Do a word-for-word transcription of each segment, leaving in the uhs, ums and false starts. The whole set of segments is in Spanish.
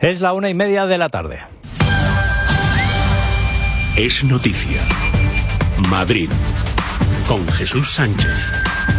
Es la una y media de la tarde. Es noticia. Madrid, con Jesús Sánchez.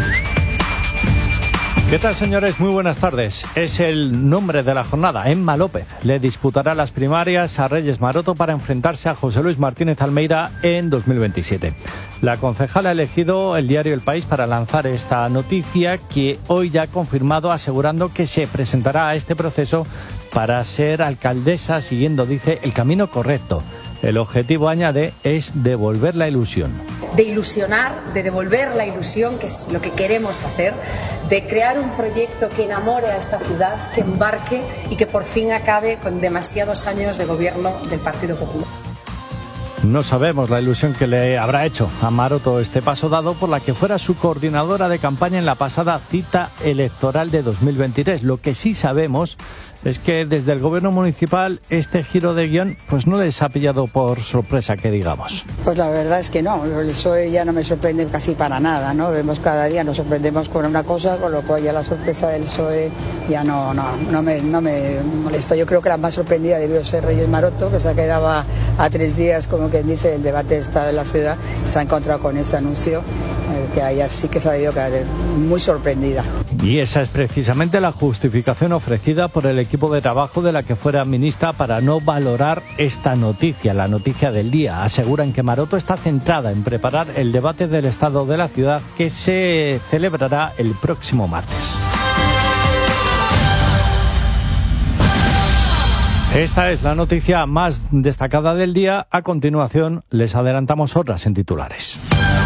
¿Qué tal, señores? Muy buenas tardes. Es el nombre de la jornada. Emma López le disputará las primarias a Reyes Maroto para enfrentarse a José Luis Martínez Almeida en dos mil veintisiete. La concejala ha elegido el diario El País para lanzar esta noticia, que hoy ya ha confirmado, asegurando que se presentará a este proceso para ser alcaldesa siguiendo, dice, el camino correcto. El objetivo, añade, es devolver la ilusión. De ilusionar, de devolver la ilusión, que es lo que queremos hacer, de crear un proyecto que enamore a esta ciudad, que embarque y que por fin acabe con demasiados años de gobierno del Partido Popular. No sabemos la ilusión que le habrá hecho a Maroto este paso dado por la que fuera su coordinadora de campaña en la pasada cita electoral de dos mil veintitrés. Lo que sí sabemos es que desde el gobierno municipal este giro de guión pues no les ha pillado por sorpresa, que digamos. Pues la verdad es que no, el P S O E ya no me sorprende casi para nada, ¿no? Vemos cada día, nos sorprendemos con una cosa, con lo cual ya la sorpresa del P S O E ya no, no, no, me, no me molesta. Yo creo que la más sorprendida debió ser Reyes Maroto, que se quedaba a tres días, como quien dice, el debate está en la ciudad, se ha encontrado con este anuncio, eh, que ella sí que se ha debido quedar muy sorprendida. Y esa es precisamente la justificación ofrecida por el equipo de trabajo de la que fuera ministra para no valorar esta noticia, la noticia del día. Aseguran que Maroto está centrada en preparar el debate del estado de la ciudad, que se celebrará el próximo martes. Esta es la noticia más destacada del día. A continuación, les adelantamos otras en titulares.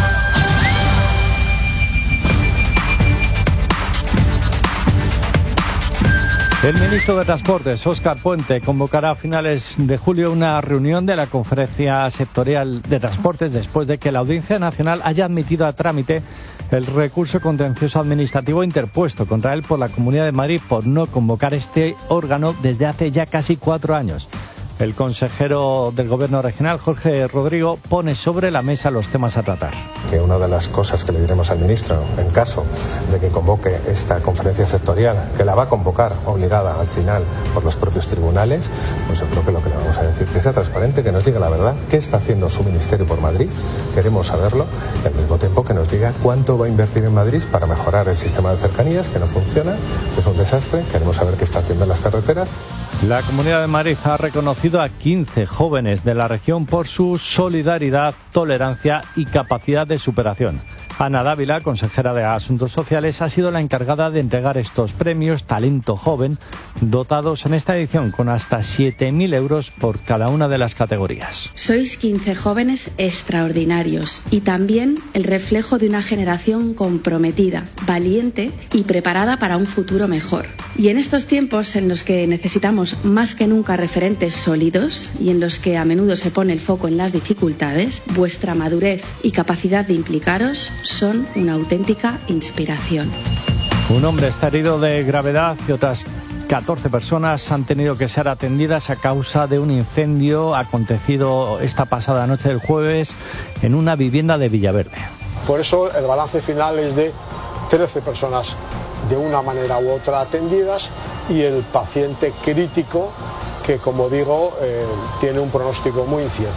El ministro de Transportes, Óscar Puente, convocará a finales de julio una reunión de la Conferencia Sectorial de Transportes después de que la Audiencia Nacional haya admitido a trámite el recurso contencioso administrativo interpuesto contra él por la Comunidad de Madrid por no convocar este órgano desde hace ya casi cuatro años. El consejero del Gobierno regional, Jorge Rodrigo, pone sobre la mesa los temas a tratar. Que una de las cosas que le diremos al ministro, en caso de que convoque esta conferencia sectorial, que la va a convocar obligada al final por los propios tribunales, pues yo creo que lo que le vamos a decir, que sea transparente, que nos diga la verdad, qué está haciendo su ministerio por Madrid, queremos saberlo, y al mismo tiempo que nos diga cuánto va a invertir en Madrid para mejorar el sistema de cercanías, que no funciona, que es un desastre, queremos saber qué está haciendo en las carreteras. La Comunidad de Madrid ha reconocido a quince jóvenes de la región por su solidaridad, tolerancia y capacidad de superación. Ana Dávila, consejera de Asuntos Sociales, ha sido la encargada de entregar estos premios Talento Joven, dotados en esta edición con hasta siete mil euros por cada una de las categorías. Sois quince jóvenes extraordinarios y también el reflejo de una generación comprometida, valiente y preparada para un futuro mejor. Y en estos tiempos en los que necesitamos más que nunca referentes sólidos y en los que a menudo se pone el foco en las dificultades, vuestra madurez y capacidad de implicaros son una auténtica inspiración. Un hombre está herido de gravedad y otras catorce personas han tenido que ser atendidas a causa de un incendio acontecido esta pasada noche del jueves en una vivienda de Villaverde. Por eso el balance final es de trece personas de una manera u otra atendidas y el paciente crítico que, como digo, eh, tiene un pronóstico muy incierto.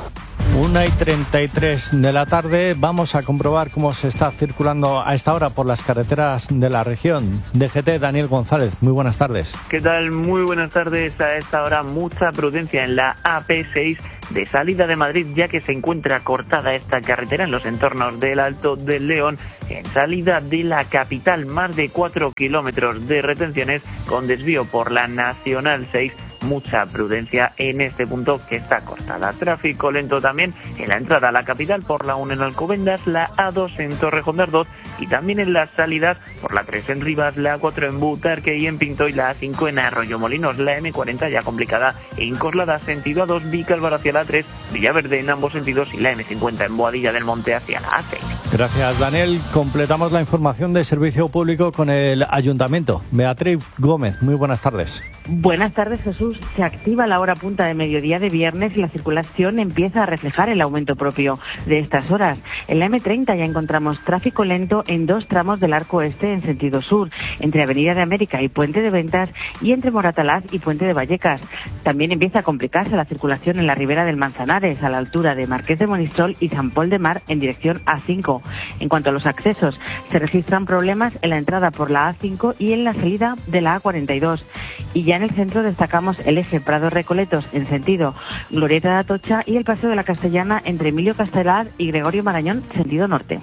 Una y treinta y tres de la tarde, vamos a comprobar cómo se está circulando a esta hora por las carreteras de la región. D G T, Daniel González, muy buenas tardes. ¿Qué tal? Muy buenas tardes. A esta hora mucha prudencia en la A P seis de salida de Madrid, ya que se encuentra cortada esta carretera en los entornos del Alto del León. En salida de la capital, más de cuatro kilómetros de retenciones con desvío por la Nacional seis. Mucha prudencia en este punto que está cortada. Tráfico lento también en la entrada a la capital por la uno en Alcobendas, la A dos en Torrejón de Ardoz y también en las salidas por la tres en Rivas, la A cuatro en Butarque y en Pinto y la A cinco en Arroyomolinos, la eme cuarenta ya complicada en Coslada sentido A dos, Vicálvaro hacia la A tres, Villaverde en ambos sentidos y la eme cincuenta en Boadilla del Monte hacia la A seis. Gracias, Daniel. Completamos la información de servicio público con el Ayuntamiento. Beatriz Gómez, muy buenas tardes. Buenas tardes, Jesús. Jesús, se activa la hora punta de mediodía de viernes y la circulación empieza a reflejar el aumento propio de estas horas. En la eme treinta ya encontramos tráfico lento en dos tramos del arco este en sentido sur, entre Avenida de América y Puente de Ventas y entre Moratalaz y Puente de Vallecas. También empieza a complicarse la circulación en la ribera del Manzanares, a la altura de Marqués de Monistrol y San Pol de Mar en dirección A cinco. En cuanto a los accesos, se registran problemas en la entrada por la A cinco y en la salida de la A cuarenta y dos. Y ya en el centro destacamos el eje Prado Recoletos en sentido Glorieta de Atocha y el Paseo de la Castellana entre Emilio Castelar y Gregorio Marañón, sentido norte.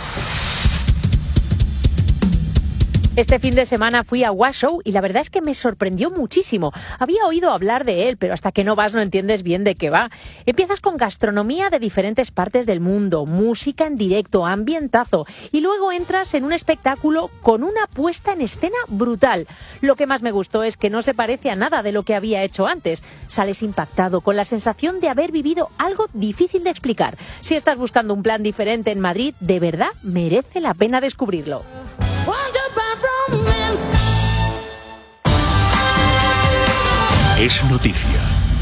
Este fin de semana fui a Washoe y la verdad es que me sorprendió muchísimo. Había oído hablar de él, pero hasta que no vas no entiendes bien de qué va. Empiezas con gastronomía de diferentes partes del mundo, música en directo, ambientazo, y luego entras en un espectáculo con una puesta en escena brutal. Lo que más me gustó es que no se parece a nada de lo que había hecho antes. Sales impactado, con la sensación de haber vivido algo difícil de explicar. Si estás buscando un plan diferente en Madrid, de verdad merece la pena descubrirlo. Es noticia.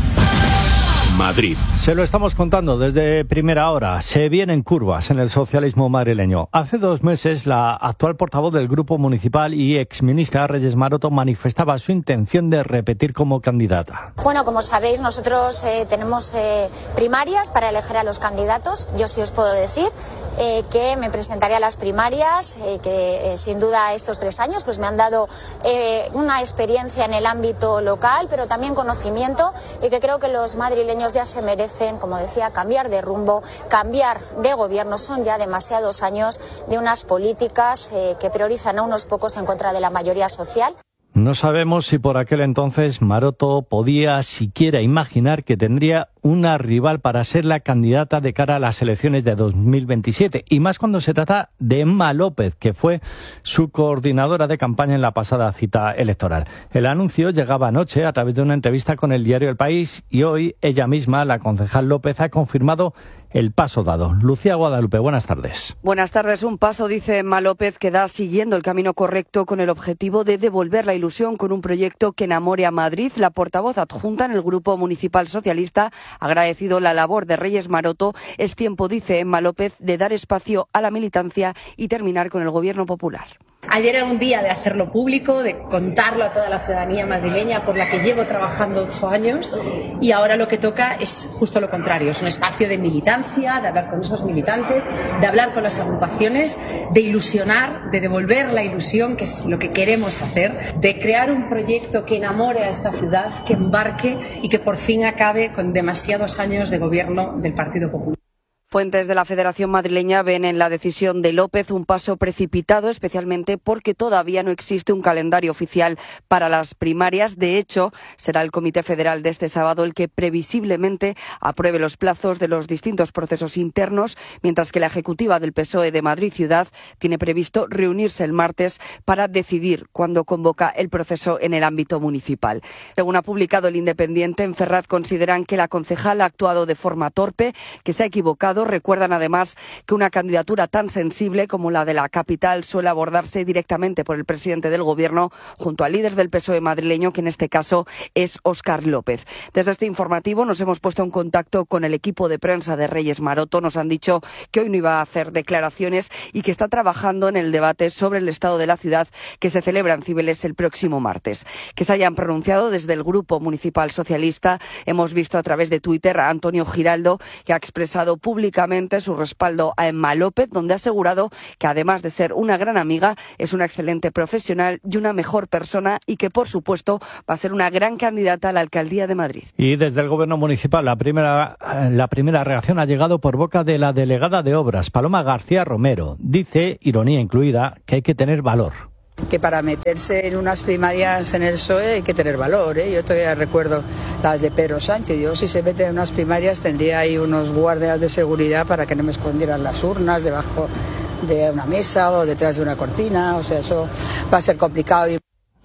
Madrid. Se lo estamos contando desde primera hora. Se vienen curvas en el socialismo madrileño. Hace dos meses, la actual portavoz del Grupo Municipal y exministra Reyes Maroto manifestaba su intención de repetir como candidata. Bueno, como sabéis, nosotros eh, tenemos eh, primarias para elegir a los candidatos. Yo sí os puedo decir eh, que me presentaré a las primarias, eh, que eh, sin duda estos tres años pues me han dado eh, una experiencia en el ámbito local, pero también conocimiento, y que creo que los madrileños ya se merecen, como decía, cambiar de rumbo, cambiar de gobierno. Son ya demasiados años de unas políticas eh, que priorizan a unos pocos en contra de la mayoría social. No sabemos si por aquel entonces Maroto podía siquiera imaginar que tendría una rival para ser la candidata de cara a las elecciones de dos mil veintisiete, y más cuando se trata de Emma López, que fue su coordinadora de campaña en la pasada cita electoral. El anuncio llegaba anoche a través de una entrevista con el diario El País, y hoy ella misma, la concejal López, ha confirmado el paso dado. Lucía Guadalupe, buenas tardes. Buenas tardes. Un paso, dice Emma López, que da siguiendo el camino correcto con el objetivo de devolver la ilusión con un proyecto que enamore a Madrid. La portavoz adjunta en el Grupo Municipal Socialista ha agradecido la labor de Reyes Maroto. Es tiempo, dice Emma López, de dar espacio a la militancia y terminar con el gobierno popular. Ayer era un día de hacerlo público, de contarlo a toda la ciudadanía madrileña por la que llevo trabajando ocho años, y ahora lo que toca es justo lo contrario, es un espacio de militancia, de hablar con esos militantes, de hablar con las agrupaciones, de ilusionar, de devolver la ilusión, que es lo que queremos hacer, de crear un proyecto que enamore a esta ciudad, que embarque y que por fin acabe con demasiados años de gobierno del Partido Popular. Fuentes de la Federación Madrileña ven en la decisión de López un paso precipitado, especialmente porque todavía no existe un calendario oficial para las primarias. De hecho, será el Comité Federal de este sábado el que previsiblemente apruebe los plazos de los distintos procesos internos, mientras que la ejecutiva del P S O E de Madrid Ciudad tiene previsto reunirse el martes para decidir cuándo convoca el proceso en el ámbito municipal. Según ha publicado El Independiente, en Ferraz consideran que la concejal ha actuado de forma torpe, que se ha equivocado. Recuerdan además que una candidatura tan sensible como la de la capital suele abordarse directamente por el presidente del Gobierno junto al líder del P S O E madrileño, que en este caso es Óscar López. Desde este informativo nos hemos puesto en contacto con el equipo de prensa de Reyes Maroto. Nos han dicho que hoy no iba a hacer declaraciones y que está trabajando en el debate sobre el estado de la ciudad que se celebra en Cibeles el próximo martes. Que se hayan pronunciado desde el Grupo Municipal Socialista. Hemos visto a través de Twitter a Antonio Giraldo, que ha expresado públicamente su respaldo a Emma López, donde ha asegurado que además de ser una gran amiga, es una excelente profesional y una mejor persona, y que por supuesto va a ser una gran candidata a la alcaldía de Madrid. Y desde el gobierno municipal la primera, la primera reacción ha llegado por boca de la delegada de Obras, Paloma García Romero. Dice, ironía incluida, que hay que tener valor. Que para meterse en unas primarias en el P S O E hay que tener valor, ¿eh? Yo todavía recuerdo las de Pedro Sánchez. Yo, si se mete en unas primarias, tendría ahí unos guardias de seguridad para que no me escondieran las urnas debajo de una mesa o detrás de una cortina. O sea, eso va a ser complicado.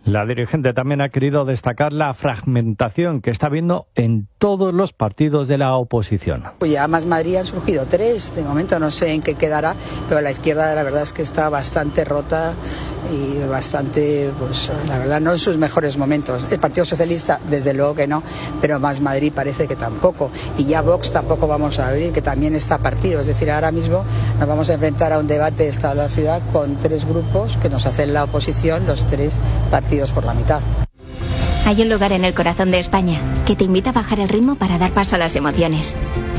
La dirigente también ha querido destacar la fragmentación que está habiendo en todos los partidos de la oposición. Pues ya Más Madrid han surgido tres, de momento no sé en qué quedará, pero la izquierda la verdad es que está bastante rota y bastante, pues la verdad no en sus mejores momentos. El Partido Socialista desde luego que no, pero Más Madrid parece que tampoco. Y ya Vox tampoco vamos a abrir, que también está partido. Es decir, ahora mismo nos vamos a enfrentar a un debate de Estado de la ciudad con tres grupos que nos hacen la oposición, los tres partidos por la mitad. Hay un lugar en el corazón de España que te invita a bajar el ritmo para dar paso a las emociones.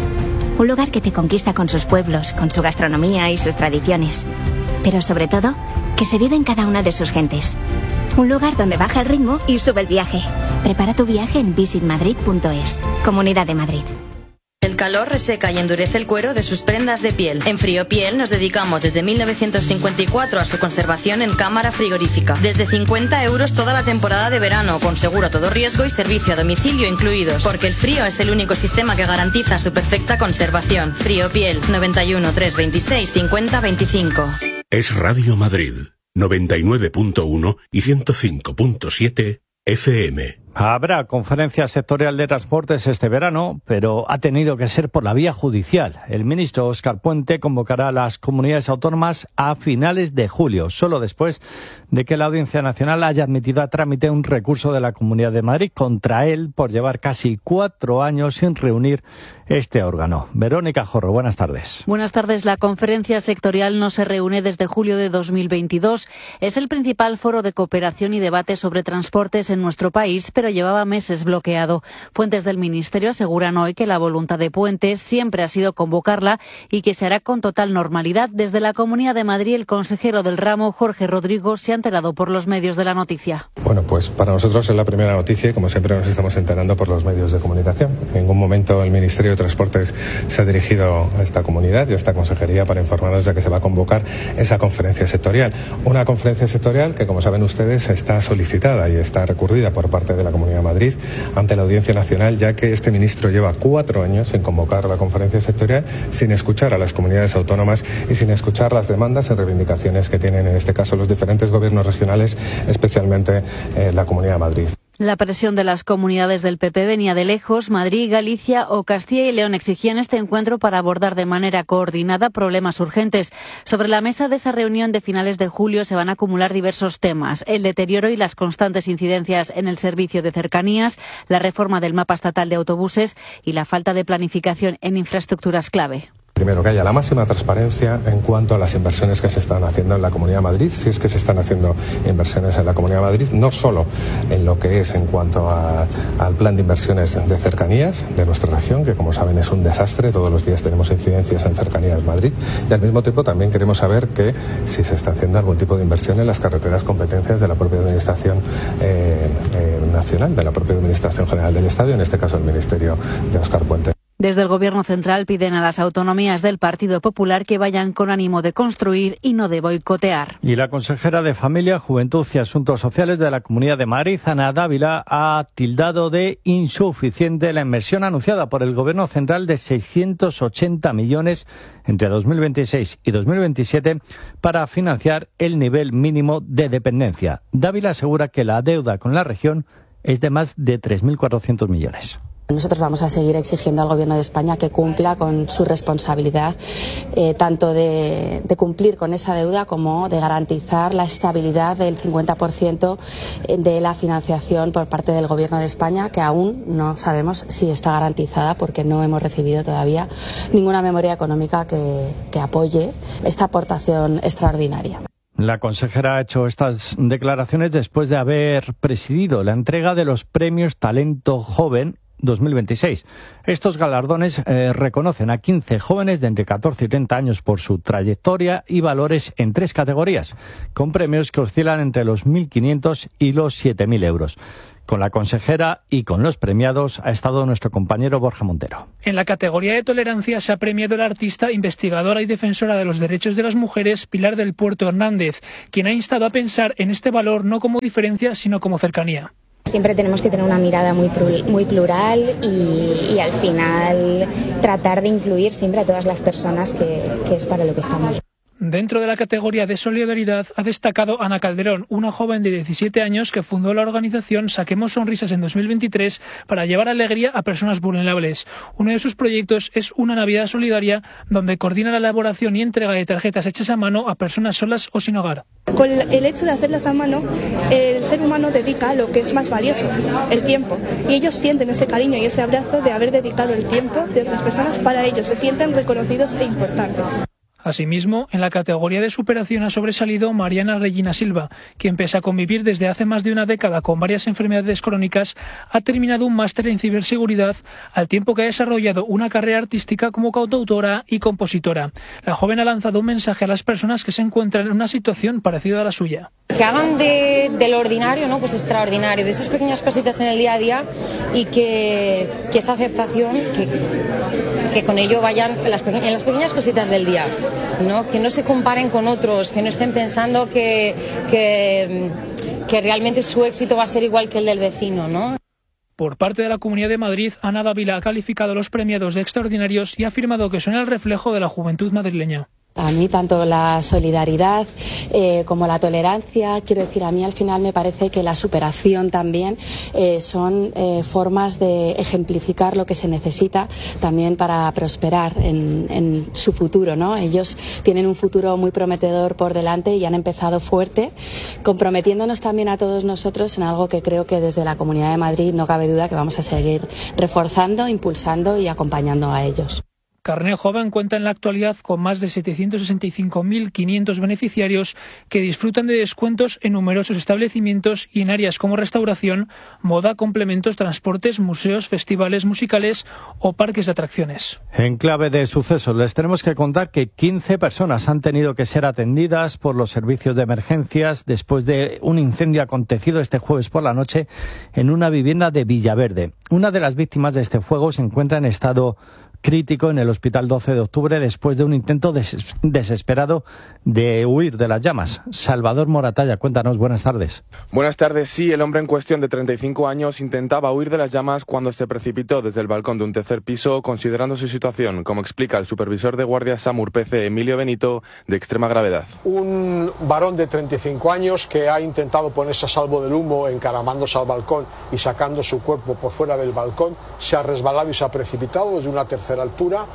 Un lugar que te conquista con sus pueblos, con su gastronomía y sus tradiciones. Pero sobre todo, que se vive en cada una de sus gentes. Un lugar donde baja el ritmo y sube el viaje. Prepara tu viaje en visit madrid punto es. Comunidad de Madrid. El calor reseca y endurece el cuero de sus prendas de piel. En Friopiel nos dedicamos desde mil novecientos cincuenta y cuatro a su conservación en cámara frigorífica. Desde cincuenta euros toda la temporada de verano, con seguro a todo riesgo y servicio a domicilio incluidos. Porque el frío es el único sistema que garantiza su perfecta conservación. Friopiel, noventa y uno, trescientos veintiséis, cincuenta, veinticinco. Es Radio Madrid, noventa y nueve punto uno y ciento cinco punto siete F M. Habrá conferencia sectorial de transportes este verano, pero ha tenido que ser por la vía judicial. El ministro Óscar Puente convocará a las comunidades autónomas a finales de julio, solo después de que la Audiencia Nacional haya admitido a trámite un recurso de la Comunidad de Madrid contra él por llevar casi cuatro años sin reunir este órgano. Verónica Jorro, buenas tardes. Buenas tardes. La conferencia sectorial no se reúne desde julio de dos mil veintidós. Es el principal foro de cooperación y debate sobre transportes en nuestro país, pero llevaba meses bloqueado. Fuentes del Ministerio aseguran hoy que la voluntad de Puente siempre ha sido convocarla y que se hará con total normalidad. Desde la Comunidad de Madrid, el consejero del ramo, Jorge Rodrigo, se ha enterado por los medios de la noticia. Bueno, pues para nosotros es la primera noticia y como siempre nos estamos enterando por los medios de comunicación. En ningún momento el Ministerio de Transportes se ha dirigido a esta comunidad y a esta consejería para informarnos de que se va a convocar esa conferencia sectorial. Una conferencia sectorial que, como saben ustedes, está solicitada y está recurrida por parte de la Comunidad de Madrid ante la Audiencia Nacional, ya que este ministro lleva cuatro años sin convocar la conferencia sectorial, sin escuchar a las comunidades autónomas y sin escuchar las demandas y reivindicaciones que tienen en este caso los diferentes gobiernos regionales, especialmente eh, la Comunidad de Madrid. La presión de las comunidades del P P venía de lejos. Madrid, Galicia o Castilla y León exigían este encuentro para abordar de manera coordinada problemas urgentes. Sobre la mesa de esa reunión de finales de julio se van a acumular diversos temas: el deterioro y las constantes incidencias en el servicio de cercanías, la reforma del mapa estatal de autobuses y la falta de planificación en infraestructuras clave. Primero, que haya la máxima transparencia en cuanto a las inversiones que se están haciendo en la Comunidad de Madrid, si es que se están haciendo inversiones en la Comunidad de Madrid, no solo en lo que es en cuanto a, al plan de inversiones de cercanías de nuestra región, que como saben es un desastre, todos los días tenemos incidencias en cercanías Madrid, y al mismo tiempo también queremos saber que si se está haciendo algún tipo de inversión en las carreteras competencias de la propia Administración eh, eh, Nacional, de la propia Administración General del Estado, y en este caso el Ministerio de Óscar Puente. Desde el Gobierno central piden a las autonomías del Partido Popular que vayan con ánimo de construir y no de boicotear. Y la consejera de Familia, Juventud y Asuntos Sociales de la Comunidad de Madrid, Ana Dávila, ha tildado de insuficiente la inversión anunciada por el Gobierno central de seiscientos ochenta millones entre dos mil veintiséis y dos mil veintisiete para financiar el nivel mínimo de dependencia. Dávila asegura que la deuda con la región es de más de tres mil cuatrocientos millones. Nosotros vamos a seguir exigiendo al Gobierno de España que cumpla con su responsabilidad, eh, tanto de, de cumplir con esa deuda como de garantizar la estabilidad del cincuenta por ciento de la financiación por parte del Gobierno de España, que aún no sabemos si está garantizada porque no hemos recibido todavía ninguna memoria económica que, que apoye esta aportación extraordinaria. La consejera ha hecho estas declaraciones después de haber presidido la entrega de los premios Talento Joven dos mil veintiséis. Estos galardones eh, reconocen a quince jóvenes de entre catorce y treinta años por su trayectoria y valores en tres categorías, con premios que oscilan entre los mil quinientos y los siete mil euros. Con la consejera y con los premiados ha estado nuestro compañero Borja Montero. En la categoría de tolerancia se ha premiado a la artista, investigadora y defensora de los derechos de las mujeres, Pilar del Puerto Hernández, quien ha instado a pensar en este valor no como diferencia, sino como cercanía. Siempre tenemos que tener una mirada muy, muy plural y, y al final tratar de incluir siempre a todas las personas que, que es para lo que estamos. Dentro de la categoría de solidaridad ha destacado Ana Calderón, una joven de diecisiete años que fundó la organización Saquemos Sonrisas en dos mil veintitrés para llevar alegría a personas vulnerables. Uno de sus proyectos es una Navidad solidaria donde coordina la elaboración y entrega de tarjetas hechas a mano a personas solas o sin hogar. Con el hecho de hacerlas a mano, el ser humano dedica lo que es más valioso, el tiempo. Y ellos sienten ese cariño y ese abrazo de haber dedicado el tiempo de otras personas para ellos. Se sienten reconocidos e importantes. Asimismo, en la categoría de superación ha sobresalido Mariana Regina Silva, quien pese a convivir desde hace más de una década con varias enfermedades crónicas, ha terminado un máster en ciberseguridad, al tiempo que ha desarrollado una carrera artística como cantautora y compositora. La joven ha lanzado un mensaje a las personas que se encuentran en una situación parecida a la suya. Que hagan de, de lo ordinario, ¿no? Pues extraordinario, de esas pequeñas cositas en el día a día y que, que esa aceptación, que, que con ello vayan en las, en las pequeñas cositas del día, ¿no? Que no se comparen con otros, que no estén pensando que, que, que realmente su éxito va a ser igual que el del vecino, ¿no? Por parte de la Comunidad de Madrid, Ana Dávila ha calificado a los premiados de extraordinarios y ha afirmado que son el reflejo de la juventud madrileña. A mí tanto la solidaridad eh, como la tolerancia, quiero decir, a mí al final me parece que la superación también eh, son eh, formas de ejemplificar lo que se necesita también para prosperar en, en su futuro, ¿no? Ellos tienen un futuro muy prometedor por delante y han empezado fuerte, comprometiéndonos también a todos nosotros en algo que creo que desde la Comunidad de Madrid no cabe duda que vamos a seguir reforzando, impulsando y acompañando a ellos. Carné Joven cuenta en la actualidad con más de setecientos sesenta y cinco mil quinientos beneficiarios que disfrutan de descuentos en numerosos establecimientos y en áreas como restauración, moda, complementos, transportes, museos, festivales musicales o parques de atracciones. En clave de sucesos les tenemos que contar que quince personas han tenido que ser atendidas por los servicios de emergencias después de un incendio acontecido este jueves por la noche en una vivienda de Villaverde. Una de las víctimas de este fuego se encuentra en estado crítico en el Hospital doce de octubre después de un intento des- desesperado de huir de las llamas. Salvador Moratalla, cuéntanos, buenas tardes. Buenas tardes, sí, el hombre en cuestión de treinta y cinco años intentaba huir de las llamas cuando se precipitó desde el balcón de un tercer piso, considerando su situación, como explica el supervisor de guardia SAMUR P C, Emilio Benito, de extrema gravedad. Un varón de treinta y cinco años que ha intentado ponerse a salvo del humo encaramándose al balcón y sacando su cuerpo por fuera del balcón, se ha resbalado y se ha precipitado desde una tercera altura,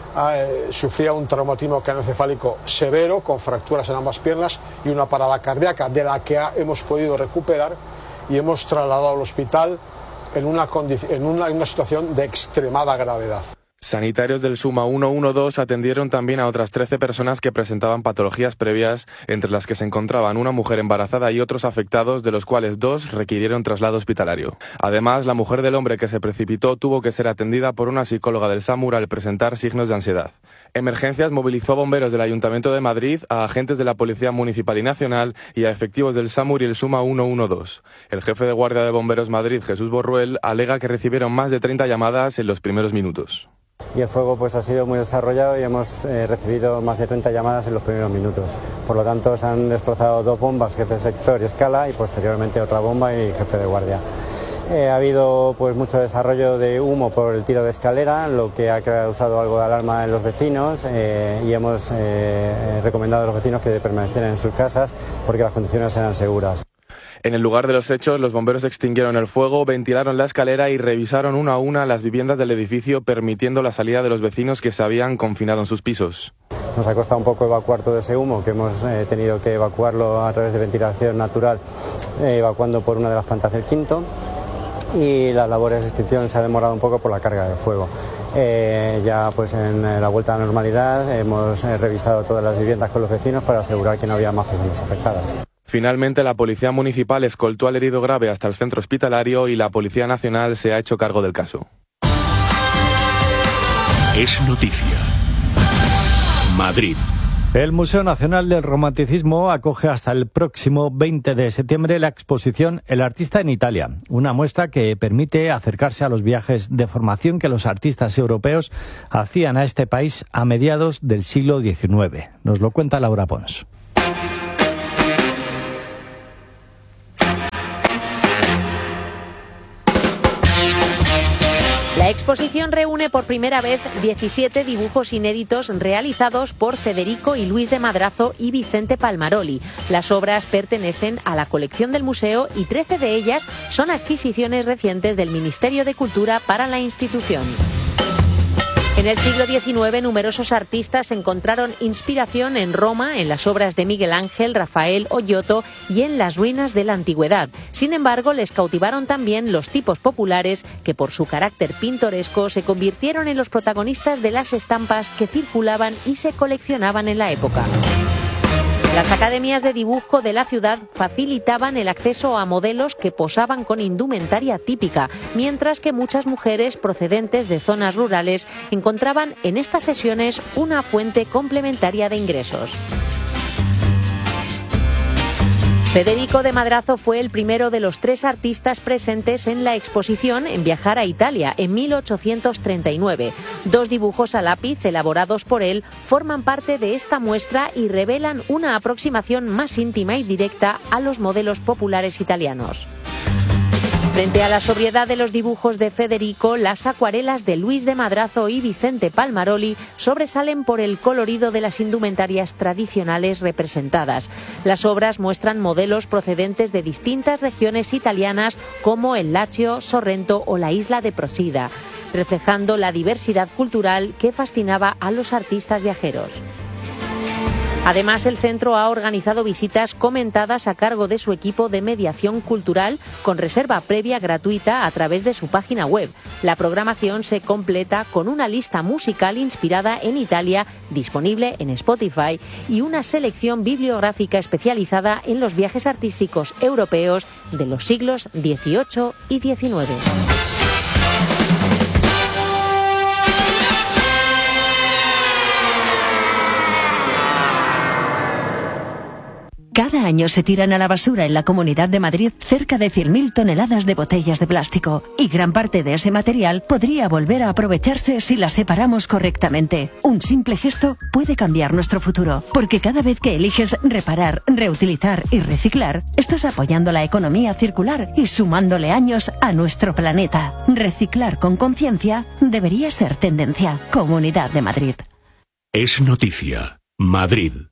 eh, sufría un traumatismo craneoencefálico severo con fracturas en ambas piernas y una parada cardíaca de la que ha, hemos podido recuperar y hemos trasladado al hospital en una, en una, en una situación de extremada gravedad. Sanitarios del Suma ciento doce atendieron también a otras trece personas que presentaban patologías previas, entre las que se encontraban una mujer embarazada y otros afectados, de los cuales dos requirieron traslado hospitalario. Además, la mujer del hombre que se precipitó tuvo que ser atendida por una psicóloga del SAMUR al presentar signos de ansiedad. Emergencias movilizó a bomberos del Ayuntamiento de Madrid, a agentes de la Policía Municipal y Nacional y a efectivos del SAMUR y el Suma ciento doce. El jefe de Guardia de Bomberos Madrid, Jesús Borruel, alega que recibieron más de treinta llamadas en los primeros minutos. Y el fuego pues ha sido muy desarrollado y hemos eh, recibido más de treinta llamadas en los primeros minutos. Por lo tanto, se han desplazado dos bombas, jefe de sector y escala, y posteriormente otra bomba y jefe de guardia. Eh, ha habido pues mucho desarrollo de humo por el tiro de escalera, lo que ha causado algo de alarma en los vecinos eh, y hemos eh, recomendado a los vecinos que permanecieran en sus casas porque las condiciones eran seguras. En el lugar de los hechos, los bomberos extinguieron el fuego, ventilaron la escalera y revisaron una a una las viviendas del edificio, permitiendo la salida de los vecinos que se habían confinado en sus pisos. Nos ha costado un poco evacuar todo ese humo, que hemos eh, tenido que evacuarlo a través de ventilación natural, eh, evacuando por una de las plantas del quinto. Y las labores de extinción se ha demorado un poco por la carga de fuego. Eh, ya pues en la vuelta a la normalidad hemos eh, revisado todas las viviendas con los vecinos para asegurar que no había más personas afectadas. Finalmente, la Policía Municipal escoltó al herido grave hasta el centro hospitalario y la Policía Nacional se ha hecho cargo del caso. Es noticia. Madrid. El Museo Nacional del Romanticismo acoge hasta el próximo veinte de septiembre la exposición El artista en Italia, una muestra que permite acercarse a los viajes de formación que los artistas europeos hacían a este país a mediados del siglo diecinueve. Nos lo cuenta Laura Pons. La La exposición reúne por primera vez diecisiete dibujos inéditos realizados por Federico y Luis de Madrazo y Vicente Palmaroli. Las obras pertenecen a la colección del museo y trece de ellas son adquisiciones recientes del Ministerio de Cultura para la institución. En el siglo diecinueve, numerosos artistas encontraron inspiración en Roma, en las obras de Miguel Ángel, Rafael o Giotto y en las ruinas de la antigüedad. Sin embargo, les cautivaron también los tipos populares que, por su carácter pintoresco, se convirtieron en los protagonistas de las estampas que circulaban y se coleccionaban en la época. Las academias de dibujo de la ciudad facilitaban el acceso a modelos que posaban con indumentaria típica, mientras que muchas mujeres procedentes de zonas rurales encontraban en estas sesiones una fuente complementaria de ingresos. Federico de Madrazo fue el primero de los tres artistas presentes en la exposición en viajar a Italia en mil ochocientos treinta y nueve. Dos dibujos a lápiz elaborados por él forman parte de esta muestra y revelan una aproximación más íntima y directa a los modelos populares italianos. Frente a la sobriedad de los dibujos de Federico, las acuarelas de Luis de Madrazo y Vicente Palmaroli sobresalen por el colorido de las indumentarias tradicionales representadas. Las obras muestran modelos procedentes de distintas regiones italianas como el Lacio, Sorrento o la isla de Procida, reflejando la diversidad cultural que fascinaba a los artistas viajeros. Además, el centro ha organizado visitas comentadas a cargo de su equipo de mediación cultural con reserva previa gratuita a través de su página web. La programación se completa con una lista musical inspirada en Italia disponible en Spotify y una selección bibliográfica especializada en los viajes artísticos europeos de los siglos dieciocho y diecinueve. Cada año se tiran a la basura en la Comunidad de Madrid cerca de cien mil toneladas de botellas de plástico y gran parte de ese material podría volver a aprovecharse si las separamos correctamente. Un simple gesto puede cambiar nuestro futuro, porque cada vez que eliges reparar, reutilizar y reciclar, estás apoyando la economía circular y sumándole años a nuestro planeta. Reciclar con conciencia debería ser tendencia. Comunidad de Madrid. Es noticia. Madrid.